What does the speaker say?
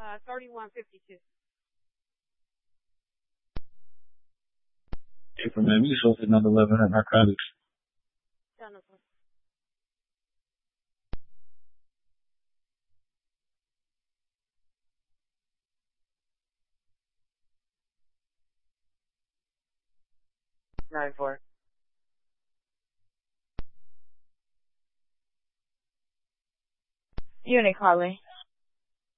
3152. April, man, we just another 11 at narcotics. Jonathan. Nine four. Unit Carly.